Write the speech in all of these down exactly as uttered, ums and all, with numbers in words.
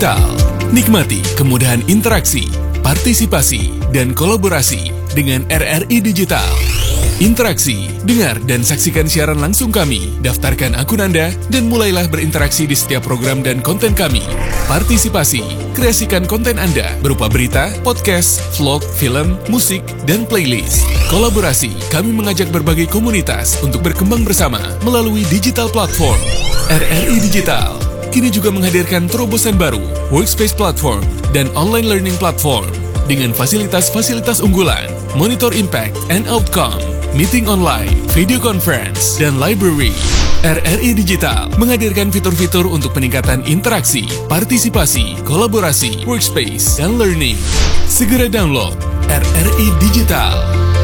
Digital. Nikmati kemudahan interaksi, partisipasi, dan kolaborasi dengan R R I Digital. Interaksi, dengar dan saksikan siaran langsung kami, daftarkan akun Anda, dan mulailah berinteraksi di setiap program dan konten kami. Partisipasi, kreasikan konten Anda berupa berita, podcast, vlog, film, musik, dan playlist. Kolaborasi, kami mengajak berbagai komunitas untuk berkembang bersama melalui digital platform. R R I Digital kini juga menghadirkan terobosan baru, workspace platform, dan online learning platform dengan fasilitas-fasilitas unggulan, monitor impact and outcome, meeting online, video conference, dan library. R R I Digital menghadirkan fitur-fitur untuk peningkatan interaksi, partisipasi, kolaborasi, workspace, dan learning. Segera download R R I Digital.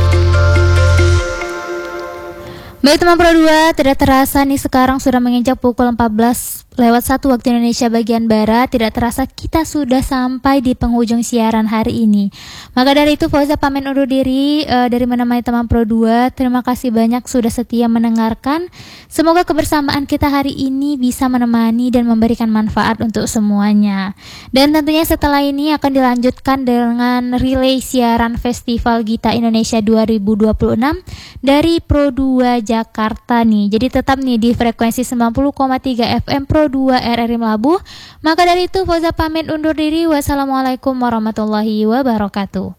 Baik teman Pro dua, tidak terasa nih sekarang sudah menginjak pukul empat belas lewat satu waktu Indonesia bagian Barat. Tidak terasa kita sudah sampai di penghujung siaran hari ini. Maka dari itu Fauza pamit undur diri uh, dari menemani teman Pro dua. Terima kasih banyak sudah setia mendengarkan. Semoga kebersamaan kita hari ini bisa menemani dan memberikan manfaat untuk semuanya. Dan tentunya setelah ini akan dilanjutkan dengan relay siaran Festival Gita Indonesia dua ribu dua puluh enam dari Pro dua Jakarta nih. Jadi tetap nih di frekuensi sembilan puluh koma tiga F M Pro dua R R I Melabuh. Maka dari itu Fauza pamit undur diri. Wassalamualaikum warahmatullahi wabarakatuh.